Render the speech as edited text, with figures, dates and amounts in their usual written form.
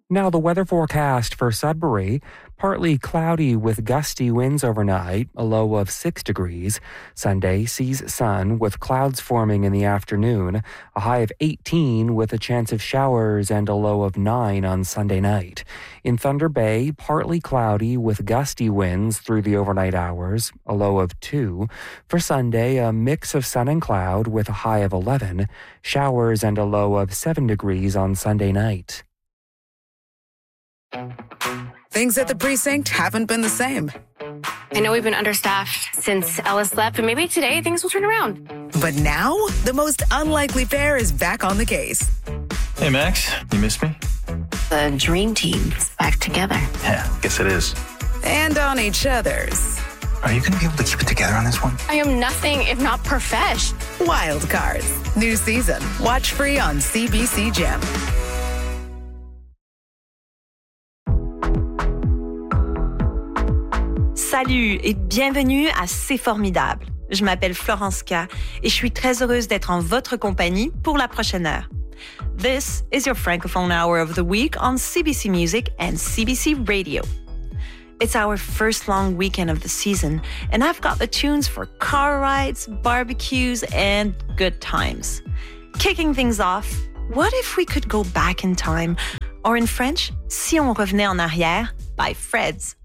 Now, the weather forecast for Sudbury, partly cloudy with gusty winds overnight, a low of 6 degrees. Sunday sees sun with clouds forming in the afternoon, a high of 18 with a chance of showers and a low of 9 on Sunday night. In Thunder Bay, partly cloudy with gusty winds through the overnight hours, a low of 2. For Sunday, a mix of sun and cloud with a high of 11, showers and a low of 7 degrees on Sunday night. Things at the precinct haven't been the same. I know we've been understaffed since Ellis left, but maybe today things will turn around. But now, the most unlikely pair is back on the case. Hey, Max, you missed me? The dream team's back together. Yeah, guess it is. And on each other's. Are you going to be able to keep it together on this one? I am nothing if not profesh. Wild Cards. New season. Watch free on CBC Gem. Salut et bienvenue à C'est Formidable. Je m'appelle Florence K et je suis très heureuse d'être en votre compagnie pour la prochaine heure. This is your Francophone Hour of the Week on CBC Music and CBC Radio. It's our first long weekend of the season, and I've got the tunes for car rides, barbecues, and good times. Kicking things off, what if we could go back in time? Or in French, Si on revenait en arrière by Freds.